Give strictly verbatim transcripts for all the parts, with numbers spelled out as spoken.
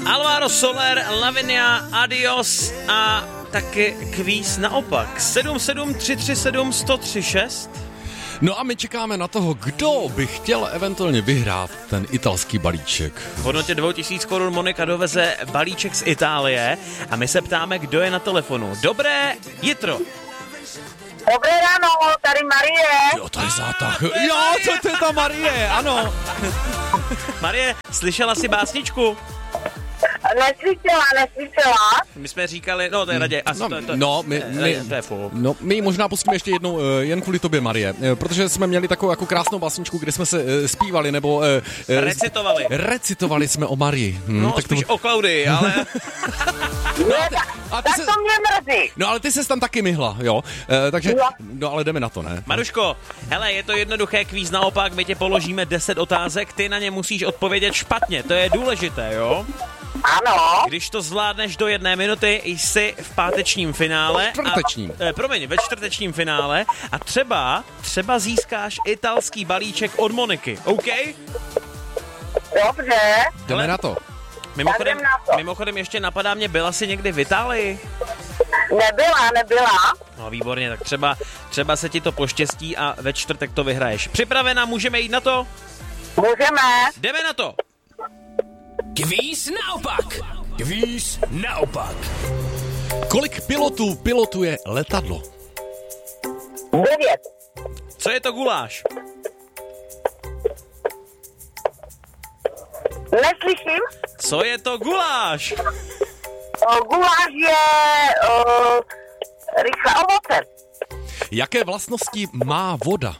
Alvaro Soler, Lavinia, Adios a taky kvíz naopak. sedm sedm tři tři sedm sto tři šest. No a my čekáme na toho, kdo by chtěl eventuálně vyhrát ten italský balíček. V hodnotě dvou tisíc korun Monika doveze balíček z Itálie a my se ptáme, kdo je na telefonu. Dobré jitro. Dobré ráno, tady Marie. Jo, to je zátah. Jo, to, to je ta Marie, ano. Marie, slyšela jsi básničku? Neslyšela, neslyšela. My jsme říkali, no to je raději. No, to, to, no, my, my, to je fuk. no, my ji možná pustíme ještě jednou, jen kvůli tobě, Marie, protože jsme měli takovou jako krásnou básničku, kde jsme se zpívali, nebo... Recitovali. Recitovali jsme o Marii. Hm, No, tak spíš to... o Klaudii, ale... No, ty, a tak se... to mě mrzí. No, ale ty ses tam taky myhla, jo? E, takže, no, ale jdeme na to, ne? Maruško, hele, je to jednoduché kvíz naopak, my tě položíme deset otázek, ty na ně musíš odpovědět špatně, to je důležité, jo? Ano. Když to zvládneš do jedné minuty, jsi v pátečním finále. Čtvrtečním. A, eh, promiň, ve čtvrtečním finále a třeba, třeba získáš italský balíček od Moniky, OK? Dobře. Jdeme na to. Mimochodem, na to. mimochodem ještě napadá mě, byla jsi někdy v Itálii? Nebyla, nebyla. No výborně, tak třeba, třeba se ti to poštěstí a ve čtvrtek to vyhraješ. Připravena, můžeme jít na to? Můžeme. Jdeme na to. Kvíz naopak. Kvíz naopak. Kolik pilotů pilotuje letadlo? Devět. Co je to guláš? Neslyším. Co je to guláš? O, guláš je o, rychlé ovoce. Jaké vlastnosti má voda?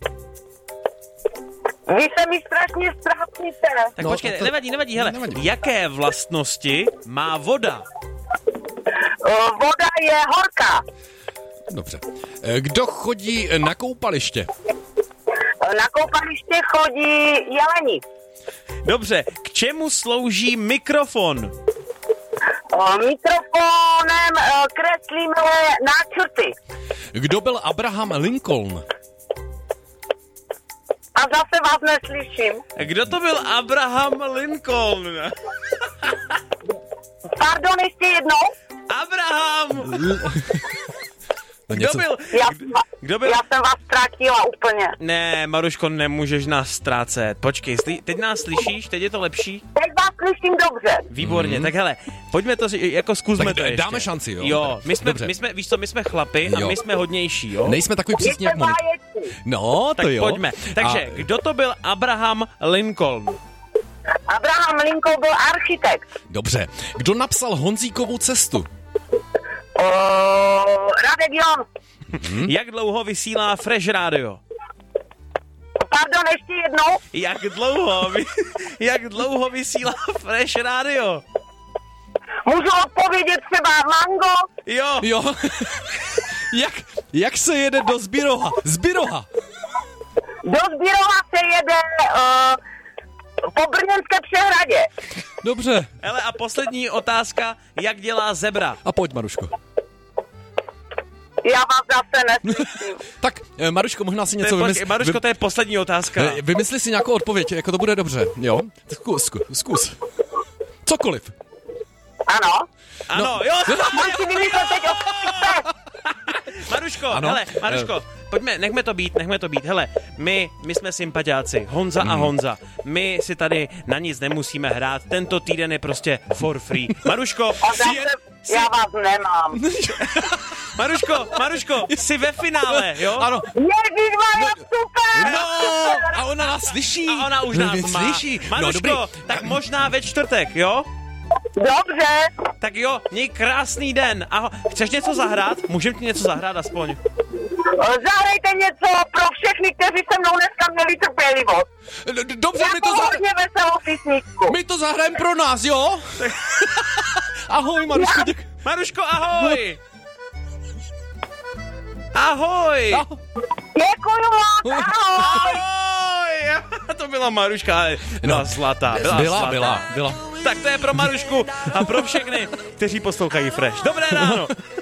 Vy se mi strašně ztrácíte. Tak No, počkej, to- nevadí, nevadí, hele. nevadí. Jaké vlastnosti má voda? O, voda je horká. Dobře. E, Kdo chodí na koupaliště? O, na koupaliště chodí jeleni. Dobře, k čemu slouží mikrofon? O, mikrofonem o, kreslíme náčrty. Kdo byl Abraham Lincoln? A zase vás neslyším. Kdo to byl Abraham Lincoln? Pardon, ještě jednou. Abraham! No, Kdo něco... byl? Já, Kdo byl? já jsem vás ztratila úplně. Ne, Maruško, nemůžeš nás ztrácet. Počkej, sli- teď nás slyšíš? Teď je to lepší? Teď vás slyším dobře. Výborně, mm. tak hele, pojďme to, si- jako zkusme Tak to ještě. dáme šanci, jo? Jo, my jsme, Dobře. my jsme, víš co, my jsme chlapi a Jo. my jsme hodnější, jo? Nejsme takový Vy přísně jste jak Monika. báječný. No, Tak to jo. pojďme. Takže, A... kdo to byl Abraham Lincoln? Abraham Lincoln byl architekt. Dobře. Kdo napsal Honzíkovu cestu? O, Radek Jon. Hmm? Jak dlouho vysílá Fresh Radio? Pardon, ještě jednou. Jak dlouho, vy, jak dlouho vysílá Fresh Radio? Můžu odpovědět třeba Mango? Jo, Jo. jak, jak se jede do Zbiroha? Zbiroha. Do Zbírova se jede uh, po Brněnské přehradě. Dobře. hele a poslední otázka, jak dělá zebra? A pojď, Maruško. Já vás zase neslyším. Tak, eh, Maruško, možná si To něco je, počkej, vymysl... Maruško, to je poslední otázka. vy... Vymysli si nějakou odpověď, jako to bude dobře, jo? Zkus, zkus, zkus. Cokoliv. Ano. Ano, No. jo. Mám si vymyslet teď odpověď. Maruško, Ano. hele, Maruško, pojďme, nechme to být, nechme to být. Hele, my, my jsme sympatiáci, Honza Hmm. a Honza. My si tady na nic nemusíme hrát, tento týden je prostě for free. Maruško, A zase jsi, já vás nemám. Maruško, Maruško, jsi ve finále, jo? Ano. Ježišmarja, super! No, a ona nás slyší. A ona už nás No, má. slyší. Maruško, No, dobrý. tak možná ve čtvrtek, jo? Dobře. Tak jo, měj krásný den. Aho, chceš něco zahrát? Můžem ti něco zahrát aspoň? Zahrajte něco pro všechny, kteří se mnou dneska měli trpělivost. D- d- Dobře, my to, Jako zahra... hodně veselou písničku. my to zahrajeme pro nás, jo? Ahoj, Maruško, děkuji. Maruško, ahoj! Ahoj! Ahoj. Děkuju moc, ahoj. Ahoj! To byla Maruška, ale byla No, zlatá. Byla, Byla, zlatá. byla, byla. Tak to je pro Marušku a pro všechny, kteří poslouchají Fresh. Dobré ráno!